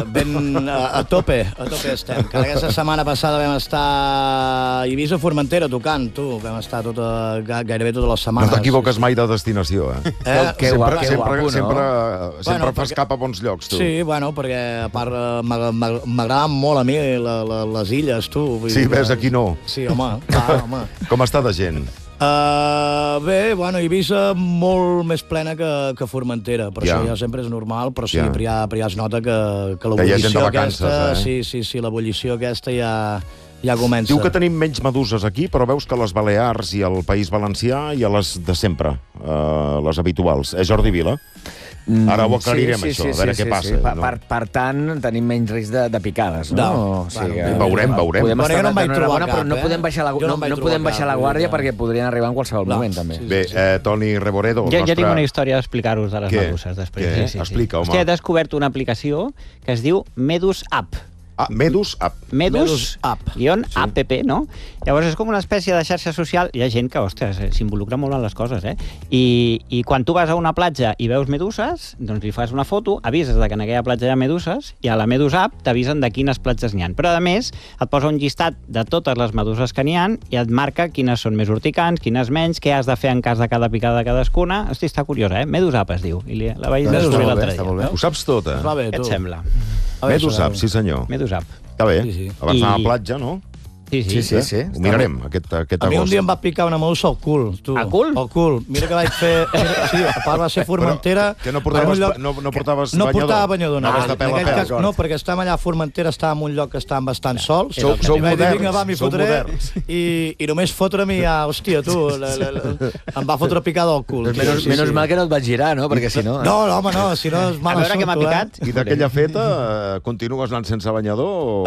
ben a tope estem. Que aquesta setmana passada vam estar a Eivissa, Formentera, tocant, tu. Vam estar gairebé totes les setmanes. No t'equivoques mai de destinació, eh? Que guapo, no? Sempre fas cap a bons llocs, tu. Sí, bueno, perquè a part m'agraden molt a mi les illes, tu. Sí, ves, aquí no. Sí, home, clar, home. Com està de gent? Bé, bueno, Eivissa molt més plena que Formentera, però això ja sempre és normal, però sí, però ja es nota que l'ebullició aquesta... Sí, l'ebullició aquesta ja comença. Diu que tenim menys meduses aquí, però veus que a les Balears i al País Valencià hi ha les de sempre, les habituals. És Jordi Vila? Ara ho aclarirem, això, a veure què passa. Per tant, tenim menys risc de picades, no? Veurem. Podem estar d'enhorabona, però no podem baixar la guàrdia perquè podrien arribar en qualsevol moment, també. Bé, Toni Reboredo... Jo tinc una història a explicar-vos de les meduses després. Explica, home. He descobert una aplicació que es diu Medus App. Medus App. Medus App. App, no? Llavors és com una espècie de xarxa social. Hi ha gent que, ostres, s'involucra molt en les coses, eh? I quan tu vas a una platja i veus meduses, doncs li fas una foto, avises que en aquella platja hi ha meduses, i a la Medus App t'avisen de quines platges n'hi ha. Però, a més, et posa un llistat de totes les meduses que n'hi ha i et marca quines són més urticants, quines menys, què has de fer en cas de cada picada de cadascuna. Hosti, està curiosa, eh? Medus App es diu. I la vaig descobrir l'altre dia. Ho saps tot, eh? Què et sembla? Medus App, sí senyor. Medus App. Està bé. Abans d'anar a la platja, no? Sí. Ho mirarem, aquest agost. A mi un dia em va picar una medusa al cul, tu. Al cul? Al cul. Mira que vaig fer... Sí, a part va ser Formentera... Que no portaves banyador? No portava banyador, no. Anaves de pèl a pèl. No, perquè estàvem allà a Formentera, estàvem en un lloc que estàvem bastant sols. Sou moderns. I només fotre-m'hi ja... Hòstia, tu, em va fotre picada al cul. Menys mal que no et vaig girar, no? Perquè si no... No, home, no, si no és mala sort. A veure què m'ha picat. I d'aquella feta, continues anant sense banyador?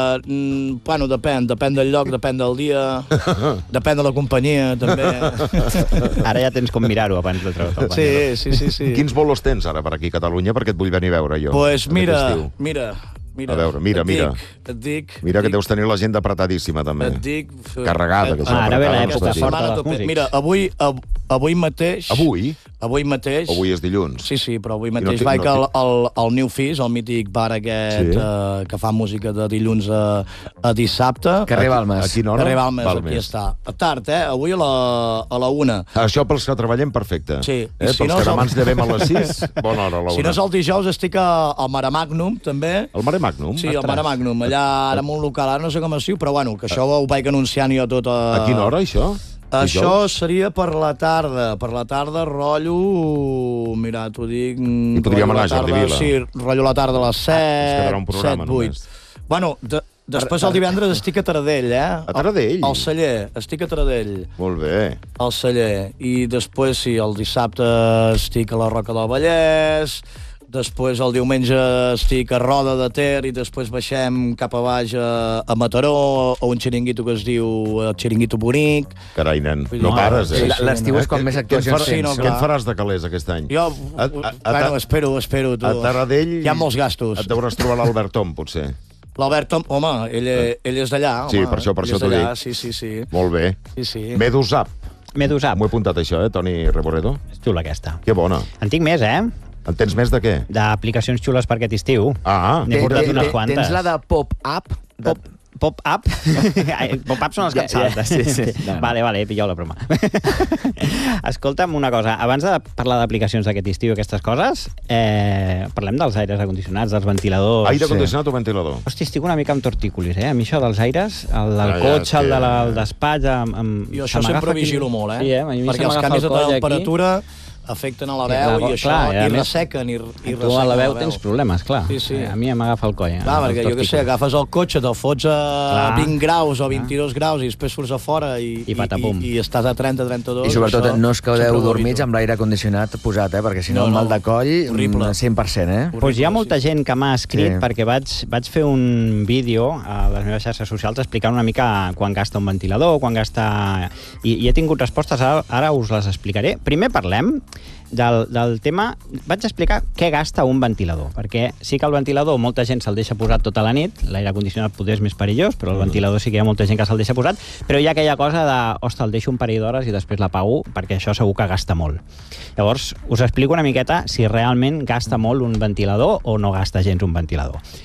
Bueno, depèn del lloc, depèn del dia, depèn de la companyia, també. Ara ja tens com mirar-ho abans de treure el banyador. Sí. Quins bolos tens ara per aquí a Catalunya? Perquè et vull venir a veure, jo. Pues mira. A veure, mira. Et dic. Mira que deus tenir l'agenda apretadíssima, també. Et dic. Carregada. Ara ve l'època forta dels músics. Mira, avui mateix... Avui? Avui mateix... Avui és dilluns. Sí, però avui mateix vaig al New Fizz, el mític bar aquest que fa música de dilluns a dissabte. Carrer Balmes. A quina hora? Carrer Balmes, aquí està. Tard, avui a la 1. Això pels que treballem, perfecte. Sí. Pels que demà ens llevem a les 6, bona hora a la 1. Si no és el dijous, estic al Mare Magnum, també. El Mare Magnum? Sí, el Mare Magnum. Allà, ara en un local, ara no sé com es diu, però bueno, que això ho vaig anunciant jo tot a quina hora, això? Això seria per la tarda. Per la tarda, rotllo... Mira, t'ho dic... I podríem anar a Jordi Vila. Sí, rotllo la tarda a les 7, 7, 8. Bueno, després el divendres estic a Taradell, eh? A Taradell? Al celler, estic a Taradell. Molt bé. Al celler. I després, sí, el dissabte estic a la Roca del Vallès... Després el diumenge estic a Roda de Ter i després baixem cap a baix a Mataró, a un xiringuito que es diu Xiringuito Bonic. Carai, nen, no pares, eh? L'estiu és quan més actuacions tens. Què en faràs de calés aquest any? Jo, bueno, espero, tu. A Taradell... Hi ha molts gastos. Et deuràs trobar l'Albert Tom, potser. L'Albert Tom, home, ell és d'allà, home. Sí, per això t'ho dic. Sí. Molt bé. Sí. Medus App. M'ho he apuntat, això, Toni Reboredo? És xula, aquesta. Que bona. En tinc més, En tens més de què? D'aplicacions xules per aquest estiu. N'he portat unes quantes. Tens la de Pop-Up? Pop-Up? Pop-Up són els que et saltes. Sí. Vale, pillo la broma. Escolta'm una cosa. Abans de parlar d'aplicacions d'aquest estiu i aquestes coses, parlem dels aires acondicionats, dels ventiladors... Aire acondicionat o ventilador? Hosti, estic una mica amb tortícolis, A mi això dels aires, el del cotxe, el del despatx... Jo això sempre vigilo molt, Sí, perquè els canvis de temperatura afecten a la veu i això, i ressequen, i ressequen tu a la veu tens problemes, clar. Sí. A mi m'agafa el coll. Clar, perquè jo què sé, agafes el cotxe, te'l fots a 20 graus o 22 graus i després surts a fora i estàs a 30, 32... I sobretot no us quedeu dormits amb l'aire condicionat posat, perquè si no el mal de coll, 100%, Doncs hi ha molta gent que m'ha escrit perquè vaig fer un vídeo a les meves xarxes socials explicant una mica quan gasta un ventilador, quan gasta... I he tingut respostes, ara us les explicaré. Primer parlem del tema, vaig explicar què gasta un ventilador, perquè sí que el ventilador molta gent se'l deixa posat tota la nit, l'aire condicionat poder és més perillós, però el ventilador sí que hi ha molta gent que se'l deixa posat, però hi ha aquella cosa de, el deixo un parell d'hores i després l'apago, perquè això segur que gasta molt. Llavors, us explico una miqueta si realment gasta molt un ventilador o no gasta gens un ventilador.